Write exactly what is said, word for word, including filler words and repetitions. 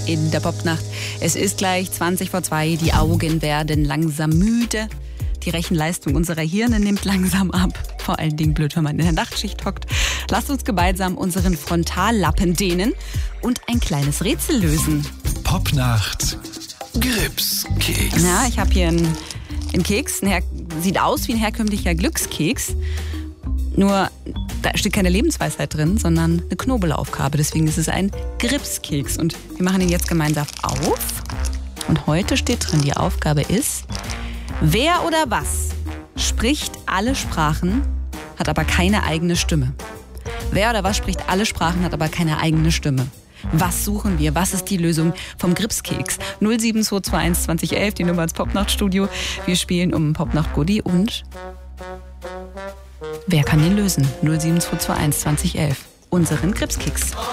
in der Popnacht. Es ist gleich zwanzig vor zwei, die Augen werden langsam müde. Die Rechenleistung unserer Hirne nimmt langsam ab. Vor allen Dingen blöd, wenn man in der Nachtschicht hockt. Lasst uns gemeinsam unseren Frontallappen dehnen und ein kleines Rätsel lösen. Popnacht Gripskeks. Na, ich habe hier einen, einen Keks. Ein Her- sieht aus wie ein herkömmlicher Glückskeks. Nur, da steht keine Lebensweisheit drin, sondern eine Knobelaufgabe. Deswegen ist es ein Gripskeks. Und wir machen ihn jetzt gemeinsam auf. Und heute steht drin, die Aufgabe ist: Wer oder was spricht alle Sprachen, hat aber keine eigene Stimme? Wer oder was spricht alle Sprachen, hat aber keine eigene Stimme? Was suchen wir? Was ist die Lösung vom Gripskeks? null sieben zwei zwei eins zwanzig elf, die Nummer ins Popnachtstudio. Wir spielen um Popnacht-Goodie und wer kann den lösen? null sieben zwei zwei eins zwanzig elf. Unseren Gripskeks.